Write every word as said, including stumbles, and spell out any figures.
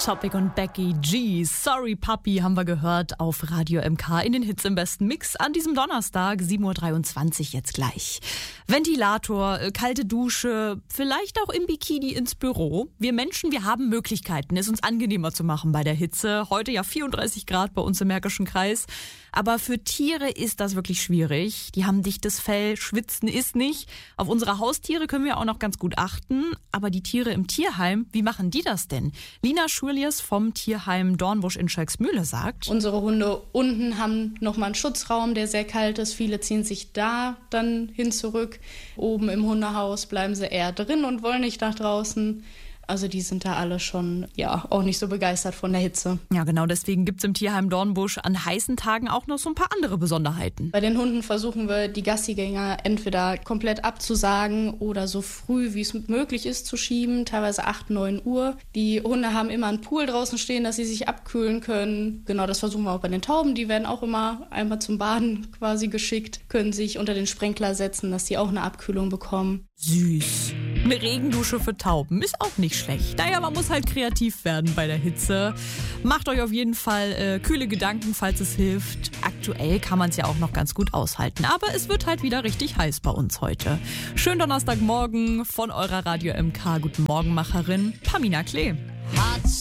Topic und Becky G. Sorry Puppy haben wir gehört auf Radio M K in den Hits im besten Mix an diesem Donnerstag, sieben Uhr dreiundzwanzig jetzt gleich. Ventilator, kalte Dusche, vielleicht auch im Bikini ins Büro. Wir Menschen, wir haben Möglichkeiten, es uns angenehmer zu machen bei der Hitze. Heute ja vierunddreißig Grad bei uns im Märkischen Kreis. Aber für Tiere ist das wirklich schwierig. Die haben dichtes Fell, schwitzen ist nicht. Auf unsere Haustiere können wir auch noch ganz gut achten. Aber die Tiere im Tierheim, wie machen die das denn? Lina Schurliers vom Tierheim Dornbusch in Schalksmühle sagt: Unsere Hunde unten haben nochmal einen Schutzraum, der sehr kalt ist. Viele ziehen sich da dann hin zurück. Oben im Hundehaus bleiben sie eher drin und wollen nicht nach draußen. Also die sind da alle schon ja auch nicht so begeistert von der Hitze. Ja, genau, deswegen gibt's im Tierheim Dornbusch an heißen Tagen auch noch so ein paar andere Besonderheiten. Bei den Hunden versuchen wir, die Gassigänger entweder komplett abzusagen oder so früh wie es möglich ist zu schieben, teilweise acht, neun Uhr. Die Hunde haben immer einen Pool draußen stehen, dass sie sich abkühlen können. Genau, das versuchen wir auch bei den Tauben. Die werden auch immer einmal zum Baden quasi geschickt, können sich unter den Sprenkler setzen, dass die auch eine Abkühlung bekommen. Süß. Eine Regendusche für Tauben ist auch nicht schlecht. Naja, man muss halt kreativ werden bei der Hitze. Macht euch auf jeden Fall äh, kühle Gedanken, falls es hilft. Aktuell kann man es ja auch noch ganz gut aushalten. Aber es wird halt wieder richtig heiß bei uns heute. Schönen Donnerstagmorgen von eurer Radio M K Guten Morgen Macherin Pamina Klee.